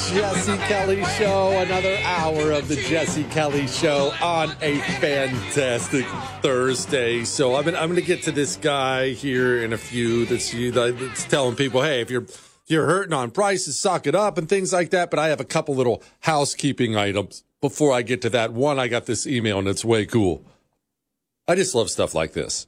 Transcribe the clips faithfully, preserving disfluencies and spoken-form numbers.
Jesse Kelly Show, another hour of the Jesse Kelly Show on a fantastic Thursday. So I'm, I'm going to get to this guy here in a few that's, that's telling people, hey, if you're if you're hurting on prices, suck it up and things like that. But I have a couple little housekeeping items before I get to that. One, I got this email and it's way cool. I just love stuff like this.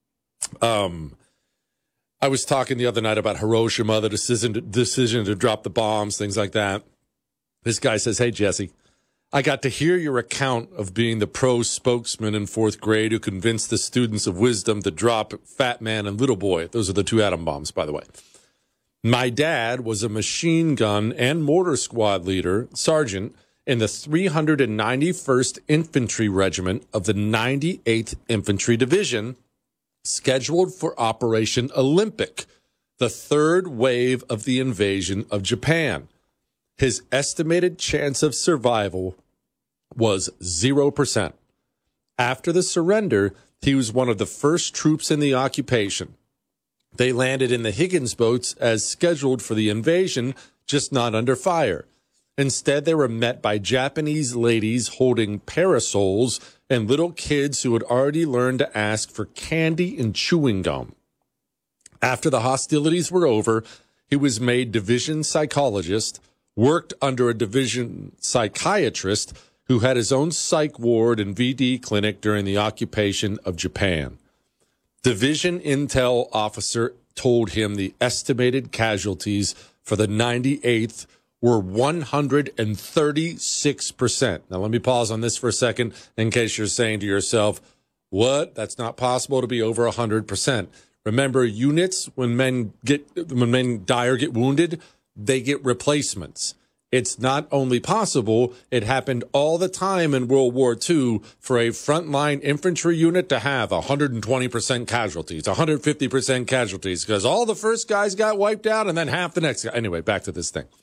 Um. I was talking the other night about Hiroshima, the decision to, decision to drop the bombs, things like that. This guy says, hey, Jesse, I got to hear your account of being the pro spokesman in fourth grade who convinced the students of wisdom to drop Fat Man and Little Boy. Those are the two atom bombs, by the way. My dad was a machine gun and mortar squad leader, sergeant, in the three hundred ninety-first Infantry Regiment of the ninety-eighth Infantry Division, scheduled for Operation Olympic, the third wave of the invasion of Japan. His estimated chance of survival was zero percent. After the surrender, he was one of the first troops in the occupation. They landed in the Higgins boats as scheduled for the invasion, just not under fire. Instead, they were met by Japanese ladies holding parasols and little kids who had already learned to ask for candy and chewing gum. After the hostilities were over, he was made division psychologist, worked under a division psychiatrist who had his own psych ward and V D clinic during the occupation of Japan. Division intel officer told him the estimated casualties for the ninety-eighth were one hundred thirty-six percent. Now, let me pause on this for a second in case you're saying to yourself, what? That's not possible to be over one hundred percent. Remember, units, when men get when men die or get wounded, they get replacements. It's not only possible, it happened all the time in World War Two for a frontline infantry unit to have one hundred twenty percent casualties, one hundred fifty percent casualties, because all the first guys got wiped out and then half the next guy. Anyway, back to this thing.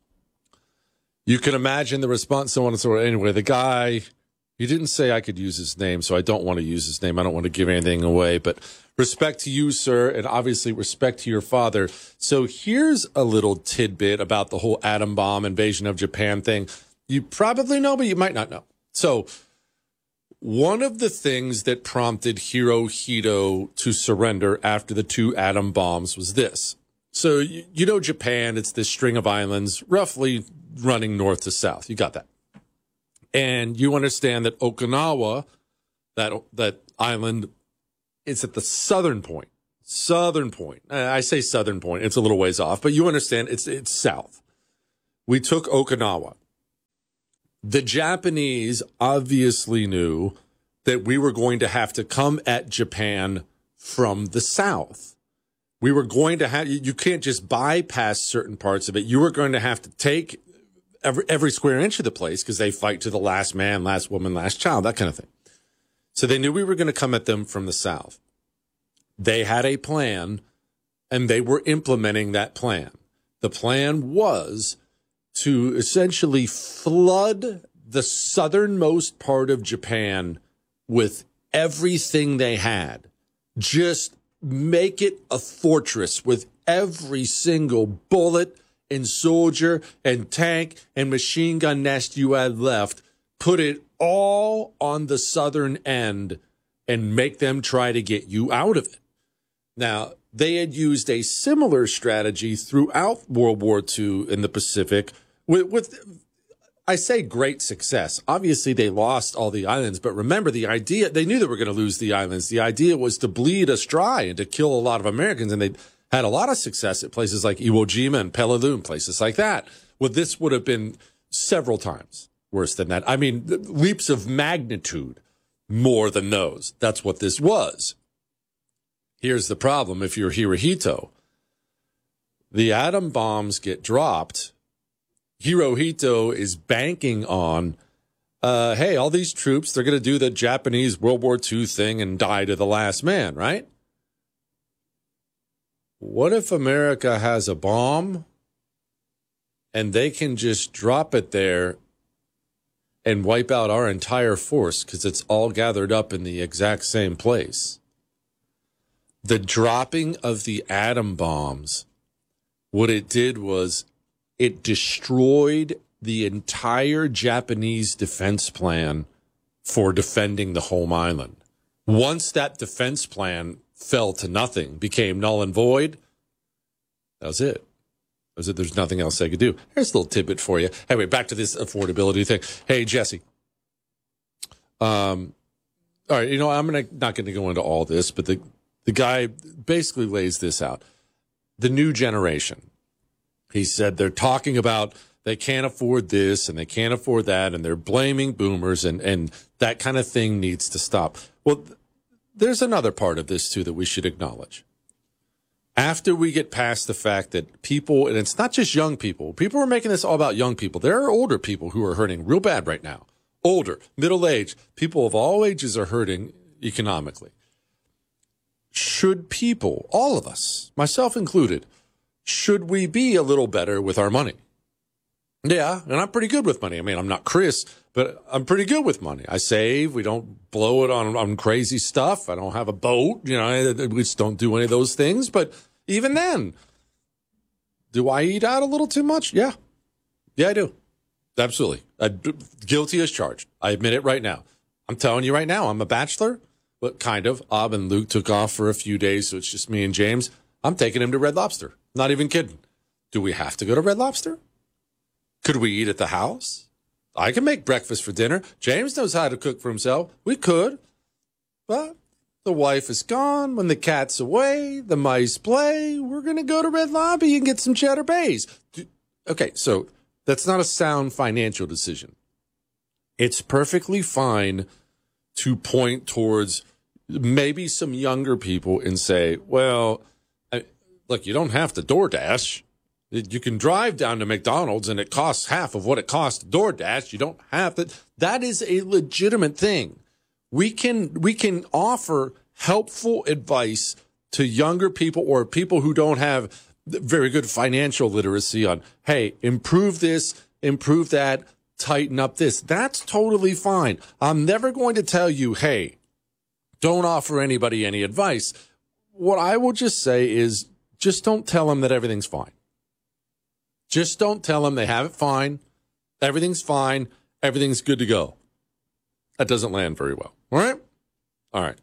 You can imagine the response, so on and so on. Anyway, the guy, he didn't say I could use his name, so I don't want to use his name. I don't want to give anything away, but respect to you, sir, and obviously respect to your father. So here's a little tidbit about the whole atom bomb invasion of Japan thing. You probably know, but you might not know. So one of the things that prompted Hirohito to surrender after the two atom bombs was this. So you, you know Japan, it's this string of islands, roughly running north to south. You got that. And you understand that Okinawa, that that island, it's at the southern point. Southern point. I say southern point. It's a little ways off, but you understand it's it's south. We took Okinawa. The Japanese obviously knew that we were going to have to come at Japan from the south. We were going to have, you can't just bypass certain parts of it. You were going to have to take every, every square inch of the place because they fight to the last man, last woman, last child, that kind of thing. So they knew we were going to come at them from the south. They had a plan, and they were implementing that plan. The plan was to essentially flood the southernmost part of Japan with everything they had. Just make it a fortress with every single bullet and soldier and tank and machine gun nest you had left. Put it all on the southern end and make them try to get you out of it. Now, they had used a similar strategy throughout World War Two in the Pacific with, with, I say, great success. Obviously, they lost all the islands, but remember the idea, they knew they were going to lose the islands. The idea was to bleed us dry and to kill a lot of Americans, and they had a lot of success at places like Iwo Jima and Peleliu and places like that. Well, this would have been several times worse than that. I mean, leaps of magnitude more than those. That's what this was. Here's the problem if you're Hirohito. The atom bombs get dropped. Hirohito is banking on, uh, hey, all these troops, they're going to do the Japanese World War Two thing and die to the last man, right? What if America has a bomb and they can just drop it there and wipe out our entire force because it's all gathered up in the exact same place? The dropping of the atom bombs, what it did was it destroyed the entire Japanese defense plan for defending the home island. Once that defense plan fell to nothing, became null and void, that was it. That was it. There's nothing else they could do. Here's a little tidbit for you. Anyway, back to this affordability thing. Hey, Jesse. Um, all right, you know, I'm gonna, not going to go into all this, but the, the guy basically lays this out. The new generation. He said they're talking about they can't afford this and they can't afford that, and they're blaming boomers, and, and that kind of thing needs to stop. Well, there's another part of this, too, that we should acknowledge. After we get past the fact that people, and it's not just young people, people are making this all about young people. There are older people who are hurting real bad right now. Older, middle-aged, people of all ages are hurting economically. Should people, all of us, myself included, should we be a little better with our money? Yeah, and I'm pretty good with money. I mean, I'm not Chris, but I'm pretty good with money. I save. We don't blow it on, on crazy stuff. I don't have a boat. You know, we just don't do any of those things. But even then, do I eat out a little too much? Yeah. Yeah, I do. Absolutely. I'm guilty as charged. I admit it right now. I'm telling you right now, I'm a bachelor, but kind of. Ob and Luke took off for a few days, so it's just me and James. I'm taking him to Red Lobster. Not even kidding. Do we have to go to Red Lobster? Could we eat at the house? I can make breakfast for dinner. James knows how to cook for himself. We could. But the wife is gone. When the cat's away, the mice play. We're going to go to Red Lobby and get some Cheddar Bays. Okay, so that's not a sound financial decision. It's perfectly fine to point towards maybe some younger people and say, well, I, look, you don't have to DoorDash. You can drive down to McDonald's and it costs half of what it costs to DoorDash. You don't have to. That is a legitimate thing. We can we can offer helpful advice to younger people or people who don't have very good financial literacy on, hey, improve this, improve that, tighten up this. That's totally fine. I'm never going to tell you, hey, don't offer anybody any advice. What I will just say is just don't tell them that everything's fine. Just don't tell them they have it fine. Everything's fine. Everything's good to go. That doesn't land very well. All right? All right.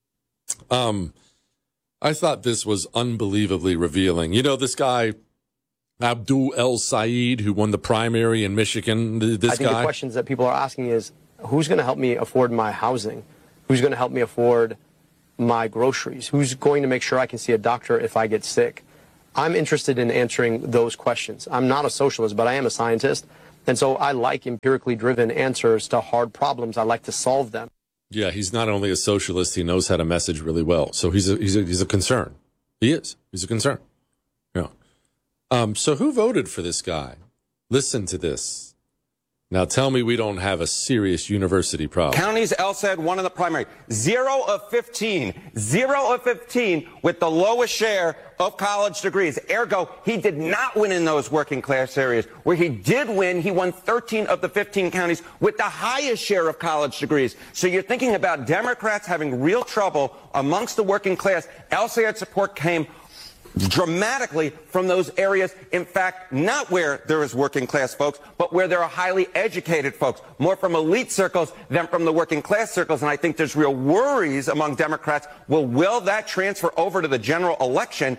Um, I thought this was unbelievably revealing. You know, this guy, Abdul El Sayed, who won the primary in Michigan, this guy. I think guy, the questions that people are asking is, who's going to help me afford my housing? Who's going to help me afford my groceries? Who's going to make sure I can see a doctor if I get sick? I'm interested in answering those questions. I'm not a socialist, but I am a scientist. And so I like empirically driven answers to hard problems. I like to solve them. Yeah, he's not only a socialist, he knows how to message really well. So he's a, he's a, he's a concern. He is. He's a concern. Yeah. Um, so who voted for this guy? Listen to this. Now tell me we don't have a serious university problem. Counties, El said, won in the primary. Zero of fifteen. Zero of fifteen with the lowest share of college degrees. Ergo, he did not win in those working class areas. Where he did win, he won thirteen of the fifteen counties with the highest share of college degrees. So you're thinking about Democrats having real trouble amongst the working class. El Sayed's support came dramatically from those areas, in fact, not where there is working class folks, but where there are highly educated folks, more from elite circles than from the working class circles. And I think there's real worries among Democrats. Well, will that transfer over to the general election?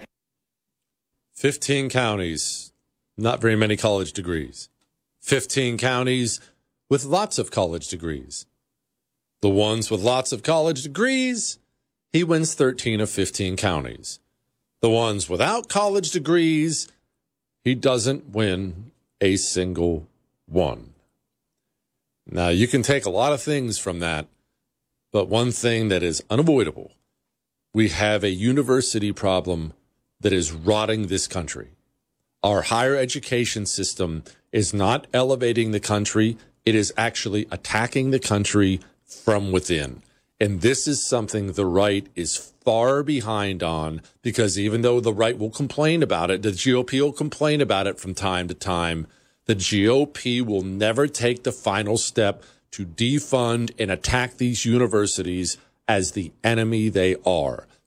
fifteen counties, not very many college degrees. fifteen counties with lots of college degrees. The ones with lots of college degrees, he wins thirteen of fifteen counties. The ones without college degrees, he doesn't win a single one. Now, you can take a lot of things from that, but one thing that is unavoidable, we have a university problem that is rotting this country. Our higher education system is not elevating the country. It is actually attacking the country from within. And this is something the right is far behind on, because even though the right will complain about it, the G O P will complain about it from time to time, the G O P will never take the final step to defund and attack these universities as the enemy they are.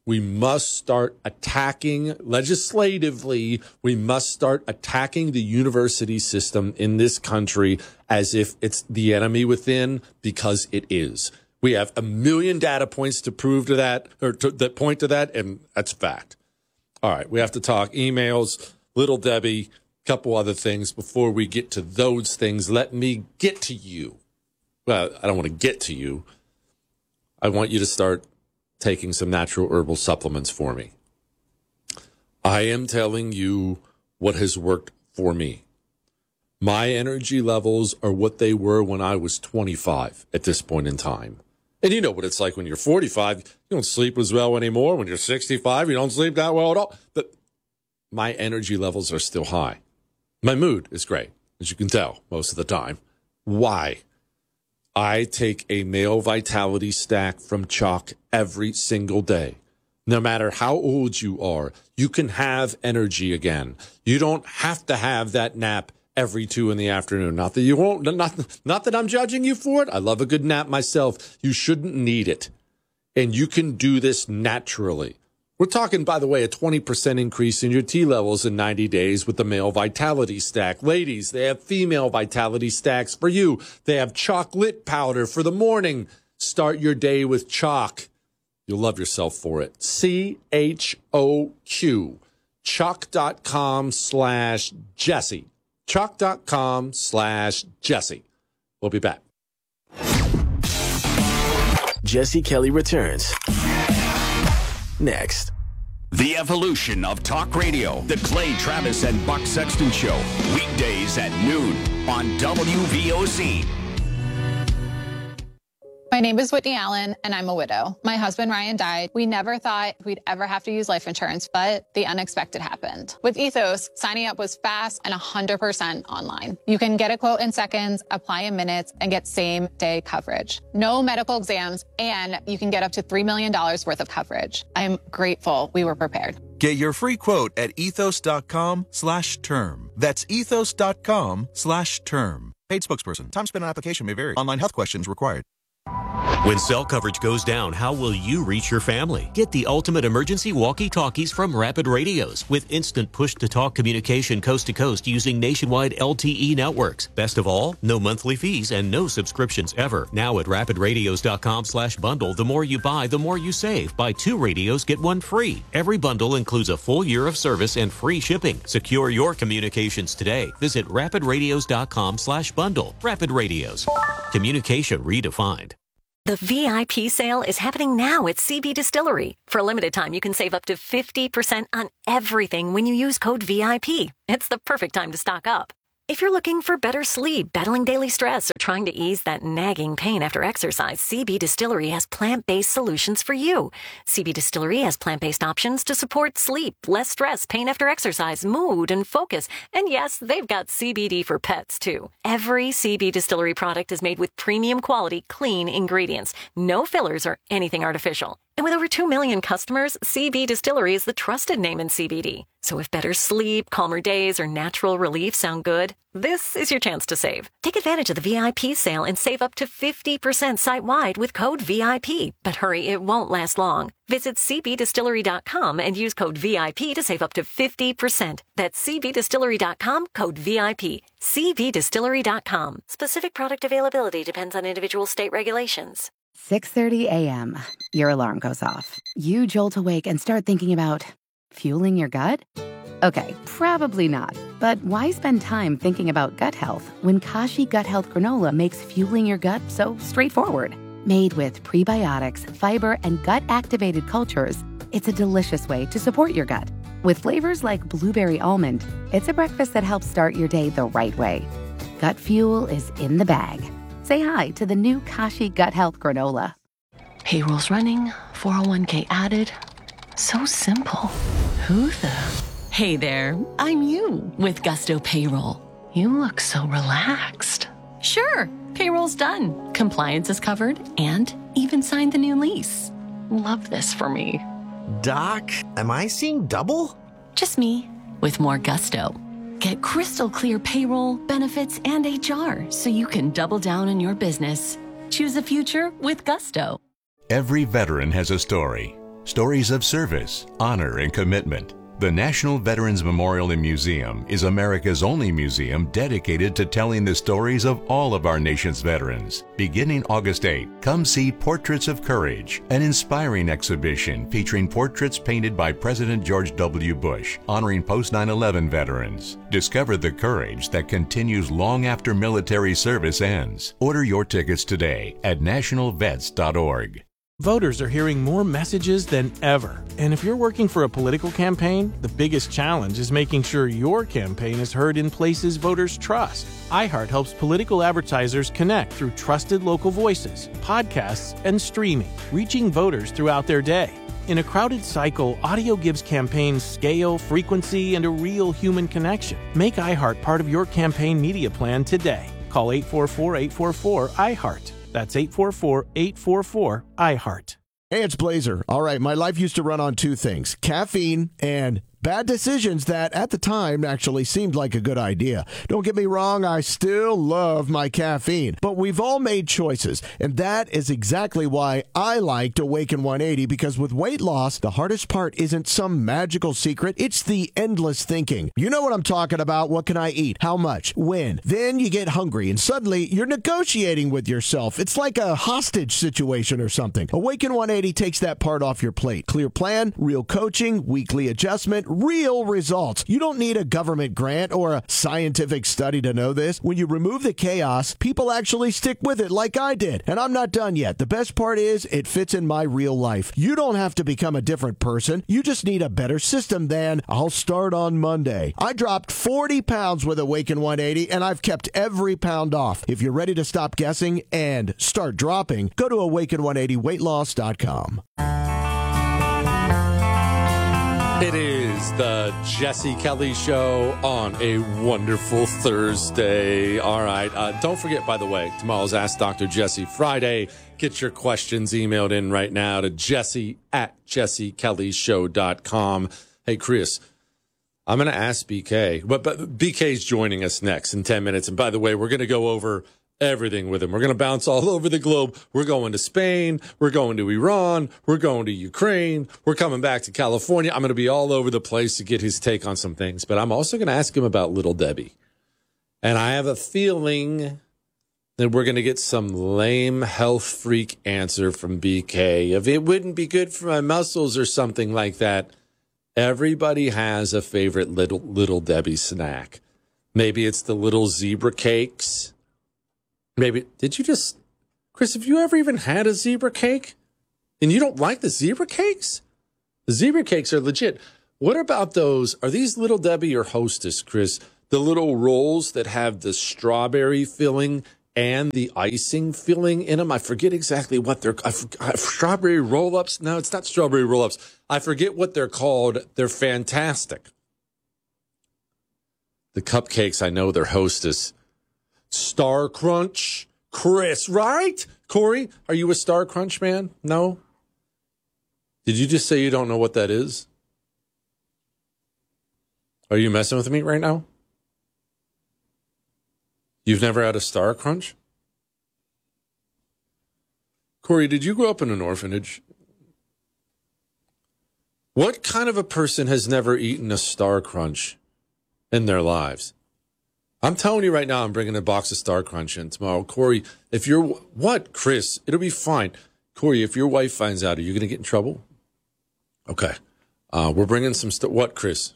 We must start attacking legislatively. We must start attacking the university system in this country as if it's the enemy within, because it is. We have a million data points to prove to that, or to, that point to that, and that's fact. All right, we have to talk emails, Little Debbie, a couple other things before we get to those things. Let me get to you. Well, I don't want to get to you. I want you to start taking some natural herbal supplements for me. I am telling you what has worked for me. My energy levels are what they were when I was twenty-five at this point in time. And you know what it's like when you're forty-five. You don't sleep as well anymore. When you're sixty-five, you don't sleep that well at all. But my energy levels are still high. My mood is great, as you can tell, most of the time. Why? I take a male vitality stack from Choq every single day. No matter how old you are, you can have energy again. You don't have to have that nap every two in the afternoon. Not that you won't, not, not that I'm judging you for it. I love a good nap myself. You shouldn't need it. And you can do this naturally. We're talking, by the way, a twenty percent increase in your T levels in ninety days with the male vitality stack. Ladies, they have female vitality stacks for you. They have chocolate powder for the morning. Start your day with Choq. You'll love yourself for it. C H O Q. Choq.com slash Jesse. Choq.com slash Jesse. We'll be back. Jesse Kelly returns next. The evolution of talk radio. The Clay Travis and Buck Sexton Show. Weekdays at noon on W V O C. My name is Whitney Allen, and I'm a widow. My husband, Ryan, died. We never thought we'd ever have to use life insurance, but the unexpected happened. With Ethos, signing up was fast and one hundred percent online. You can get a quote in seconds, apply in minutes, and get same-day coverage. No medical exams, and you can get up to three million dollars worth of coverage. I'm grateful we were prepared. Get your free quote at ethos.com slash term. That's ethos.com slash term. Paid spokesperson. Time spent on application may vary. Online health questions required. When cell coverage goes down, how will you reach your family? Get the ultimate emergency walkie-talkies from Rapid Radios with instant push-to-talk communication coast to coast using nationwide L T E networks. Best of all, no monthly fees and no subscriptions ever. Now at rapidradios.com slash bundle, the more you buy, the more you save. Buy two radios, get one free. Every bundle includes a full year of service and free shipping. Secure your communications today. Visit rapidradios.com slash bundle. Rapid Radios. Communication redefined. The V I P sale is happening now at C B Distillery. For a limited time, you can save up to fifty percent on everything when you use code V I P. It's the perfect time to stock up. If you're looking for better sleep, battling daily stress, or trying to ease that nagging pain after exercise, C B Distillery has plant-based solutions for you. C B Distillery has plant-based options to support sleep, less stress, pain after exercise, mood, and focus. And yes, they've got C B D for pets, too. Every C B Distillery product is made with premium quality, clean ingredients. No fillers or anything artificial. And with over two million customers, C B Distillery is the trusted name in C B D. So if better sleep, calmer days, or natural relief sound good, this is your chance to save. Take advantage of the V I P sale and save up to fifty percent site-wide with code V I P. But hurry, it won't last long. Visit c b distillery dot com and use code V I P to save up to fifty percent. That's c b distillery dot com, code V I P. c b distillery dot com. Specific product availability depends on individual state regulations. six thirty a.m. Your alarm goes off. You jolt awake and start thinking about fueling your gut? Okay, probably not. But why spend time thinking about gut health when Kashi Gut Health Granola makes fueling your gut so straightforward? Made with prebiotics, fiber, and gut-activated cultures, it's a delicious way to support your gut. With flavors like blueberry almond, it's a breakfast that helps start your day the right way. Gut fuel is in the bag. Say hi to the new Kashi Gut Health Granola. Payroll's running, four oh one k added. So simple. Who the... Hey there, I'm you with Gusto Payroll. You look so relaxed. Sure, payroll's done. Compliance is covered and even signed the new lease. Love this for me. Doc, am I seeing double? Just me with more gusto. Get crystal clear payroll, benefits, and H R so you can double down on your business. Choose a future with Gusto. Every veteran has a story. Stories of service, honor, and commitment. The National Veterans Memorial and Museum is America's only museum dedicated to telling the stories of all of our nation's veterans. Beginning August eighth, come see Portraits of Courage, an inspiring exhibition featuring portraits painted by President George W. Bush, honoring post nine eleven veterans. Discover the courage that continues long after military service ends. Order your tickets today at national vets dot org. Voters are hearing more messages than ever. And if you're working for a political campaign, the biggest challenge is making sure your campaign is heard in places voters trust. iHeart helps political advertisers connect through trusted local voices, podcasts, and streaming, reaching voters throughout their day. In a crowded cycle, audio gives campaigns scale, frequency, and a real human connection. Make iHeart part of your campaign media plan today. Call eight four four, eight four four, iHeart. That's eight four four, eight four four, iHeart. Hey, it's Blazer. All right, my life used to run on two things, caffeine and bad decisions that at the time actually seemed like a good idea. Don't get me wrong, I still love my caffeine, but we've all made choices, and that is exactly why I liked Awaken one eighty, because with weight loss, the hardest part isn't some magical secret, it's the endless thinking. You know what I'm talking about. What can I eat? How much? When? Then you get hungry, and suddenly you're negotiating with yourself. It's like a hostage situation or something. Awaken one eighty takes that part off your plate. Clear plan, real coaching, weekly adjustment, real results. You don't need a government grant or a scientific study to know this. When you remove the chaos, people actually stick with it like I did. And I'm not done yet. The best part is it fits in my real life. You don't have to become a different person. You just need a better system than I'll start on Monday. I dropped forty pounds with Awaken one eighty, and I've kept every pound off. If you're ready to stop guessing and start dropping, go to awaken one eighty weight loss dot com. It is the Jesse Kelly Show on a wonderful Thursday. All right. Uh, don't forget, by the way, tomorrow's Ask Doctor Jesse Friday. Get your questions emailed in right now to jesse at jesse kelly show dot com. Hey, Chris, I'm going to ask B K, but, but B K's joining us next in ten minutes. And by the way, we're going to go over everything with him. We're going to bounce all over the globe. We're going to Spain. We're going to Iran. We're going to Ukraine. We're coming back to California. I'm going to be all over the place to get his take on some things. But I'm also going to ask him about Little Debbie. And I have a feeling that we're going to get some lame health freak answer from B K. If it wouldn't be good for my muscles or something like that. Everybody has a favorite Little, Little Debbie snack. Maybe it's the little zebra cakes. Maybe, did you just, Chris, have you ever even had a zebra cake? And you don't like the zebra cakes? The zebra cakes are legit. What about those, are these Little Debbie or Hostess, Chris? The little rolls that have the strawberry filling and the icing filling in them? I forget exactly what they're, I forget, strawberry roll-ups? No, it's not strawberry roll-ups. I forget what they're called. They're fantastic. The cupcakes, I know they're Hostess. Star Crunch, Chris, right? Corey, are you a Star Crunch man? No? Did you just say you don't know what that is? Are you messing with me right now? You've never had a Star Crunch? Corey, did you grow up in an orphanage? What kind of a person has never eaten a Star Crunch in their lives? I'm telling you right now, I'm bringing a box of Star Crunch in tomorrow. Corey, if you're, what, Chris? It'll be fine. Corey, if your wife finds out, are you going to get in trouble? Okay. Uh, we're bringing some, st- what, Chris?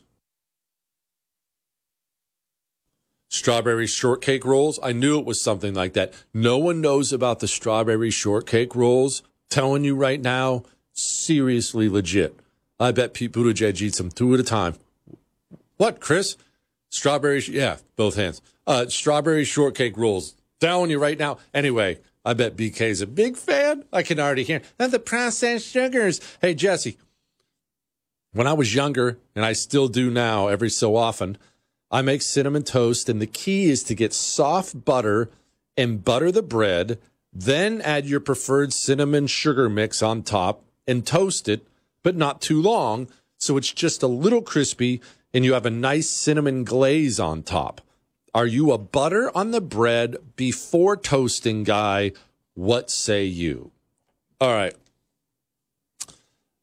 Strawberry shortcake rolls? I knew it was something like that. No one knows about the strawberry shortcake rolls. Telling you right now, seriously legit. I bet Pete Buttigieg eats them two at a time. What, Chris? Strawberry, yeah, both hands. Uh, strawberry shortcake rolls. Telling you right now. Anyway, I bet B K's a big fan. I can already hear. And the processed sugars. Hey, Jesse, when I was younger, and I still do now every so often, I make cinnamon toast, and the key is to get soft butter and butter the bread, then add your preferred cinnamon sugar mix on top and toast it, but not too long, so it's just a little crispy, and you have a nice cinnamon glaze on top. Are you a butter on the bread before toasting guy? What say you? All right.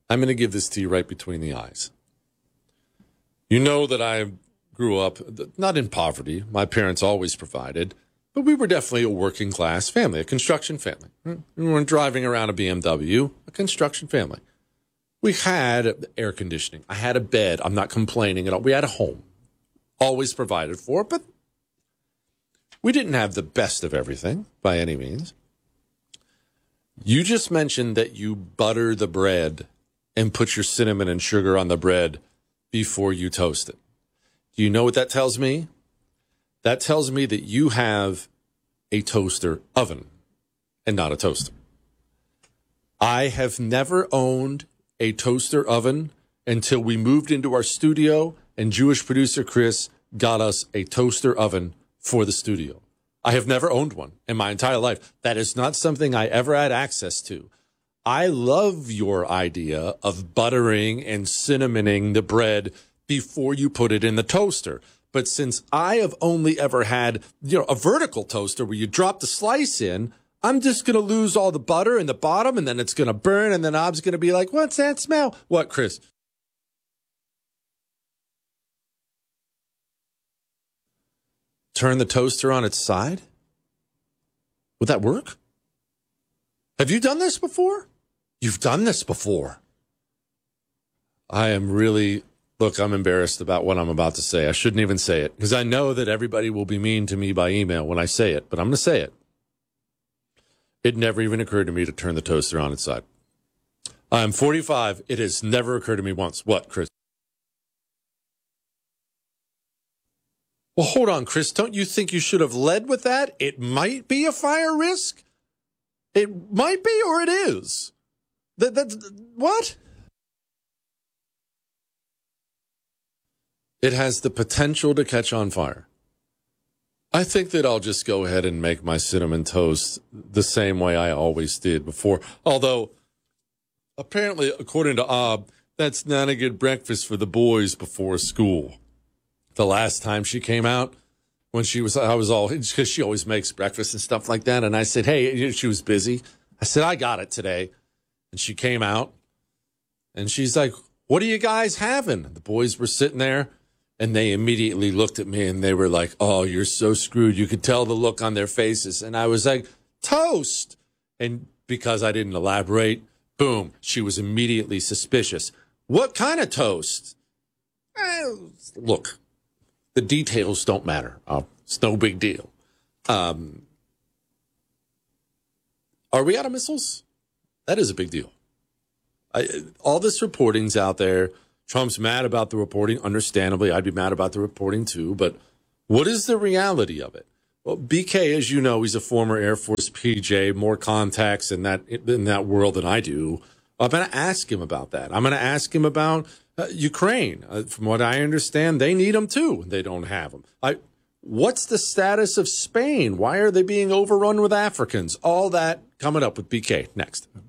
I'm going to give this to you right between the eyes. You know that I grew up not in poverty. My parents always provided, but we were definitely a working class family, a construction family. We weren't driving around a B M W, a construction family. We had air conditioning. I had a bed. I'm not complaining at all. We had a home, always provided for, but we didn't have the best of everything by any means. You just mentioned that you butter the bread and put your cinnamon and sugar on the bread before you toast it. Do you know what that tells me? That tells me that you have a toaster oven and not a toaster. I have never owned a toaster oven until we moved into our studio and Jewish producer Chris got us a toaster oven for the studio. I have never owned one in my entire life. That is not something I ever had access to. I love your idea of buttering and cinnamoning the bread before you put it in the toaster. But since I have only ever had, you know, a vertical toaster where you drop the slice in, I'm just going to lose all the butter in the bottom, and then it's going to burn, and then Ob's going to be like, what's that smell? What, Chris? Turn the toaster on its side? Would that work? Have you done this before? You've done this before. I am really, look, I'm embarrassed about what I'm about to say. I shouldn't even say it because I know that everybody will be mean to me by email when I say it, but I'm going to say it. It never even occurred to me to turn the toaster on its side. I'm forty-five. It has never occurred to me once. What, Chris? Well, hold on, Chris. Don't you think you should have led with that? It might be a fire risk. It might be, or it is. That, that's what? It has the potential to catch on fire. I think that I'll just go ahead and make my cinnamon toast the same way I always did before. Although, apparently, according to Ob, that's not a good breakfast for the boys before school. The last time she came out, when she was, I was all, because she always makes breakfast and stuff like that. And I said, hey, she was busy. I said, I got it today. And she came out and she's like, what are you guys having? The boys were sitting there and they immediately looked at me and they were like, oh, you're so screwed. You could tell the look on their faces. And I was like, toast. And because I didn't elaborate, boom, she was immediately suspicious. What kind of toast? Eh, look. The details don't matter. Oh, it's no big deal. Um, are we out of missiles? That is a big deal. I, all this reporting's out there. Trump's mad about the reporting. Understandably, I'd be mad about the reporting too. But what is the reality of it? Well, B K, as you know, he's a former Air Force P J, more contacts in that in that world than I do. I'm going to ask him about that. I'm going to ask him about Uh, Ukraine. Uh, from what I understand, they need them too. They don't have them. I, what's the status of Spain? Why are they being overrun with Africans? All that coming up with B K next.